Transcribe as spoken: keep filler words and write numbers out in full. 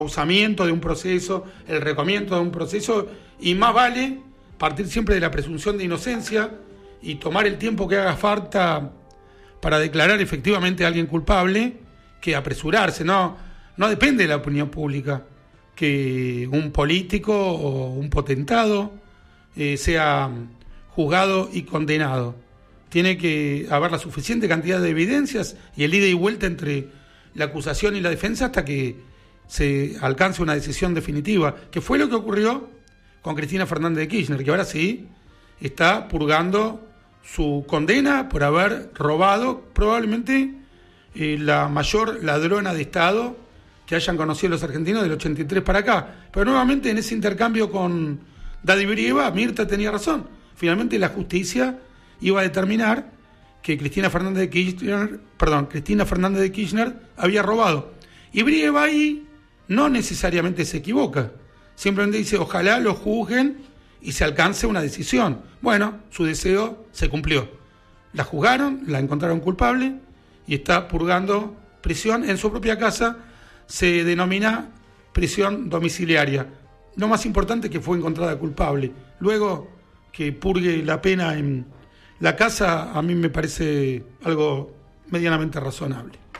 usamiento de un proceso, el recomiendo de un proceso, y más vale partir siempre de la presunción de inocencia y tomar el tiempo que haga falta para declarar efectivamente a alguien culpable que apresurarse. No, no depende de la opinión pública que un político o un potentado eh, sea juzgado y condenado. Tiene que haber la suficiente cantidad de evidencias y el ida y vuelta entre la acusación y la defensa hasta que se alcance una decisión definitiva, que fue lo que ocurrió con Cristina Fernández de Kirchner, que ahora sí está purgando su condena por haber robado probablemente eh, la mayor ladrona de Estado que hayan conocido los argentinos del ochenta y tres para acá. Pero nuevamente en ese intercambio con Daddy Brieva, Mirta tenía razón. Finalmente la justicia iba a determinar que Cristina Fernández de Kirchner, perdón, Cristina Fernández de Kirchner había robado. Y Brieva ahí no necesariamente se equivoca. Simplemente dice, ojalá lo juzguen y se alcance una decisión. Bueno, su deseo se cumplió. La juzgaron, la encontraron culpable y está purgando prisión en su propia casa. Se denomina prisión domiciliaria. Lo más importante es que fue encontrada culpable. Luego que purgue la pena en la casa, a mí me parece algo medianamente razonable.